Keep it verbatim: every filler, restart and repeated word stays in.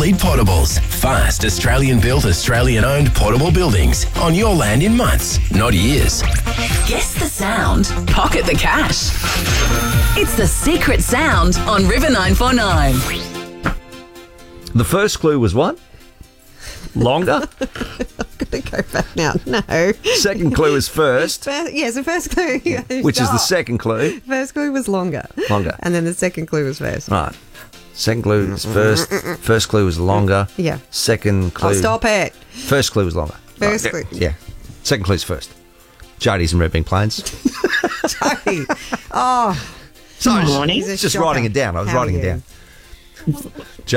Elite Portables. Fast, Australian-built, Australian-owned portable buildings on your land in months, not years. Guess the sound. Pocket the cash. It's the secret sound on River nine four nine. The first clue was what? Longer? I'm going to go back now. No. Second clue is first, First, yes, the first clue. which is the Stop. second clue. First clue was longer. Longer. And then the second clue was first. Right. Second clue is first. First clue was longer. Yeah. Second clue. Oh, stop it. First clue was longer. First Right, clue. Yeah. Second clue's first. Jody's in Red Bank Plains. Sorry. Oh, Sorry, He's a just shocker. writing it down. I was How writing are it you? down.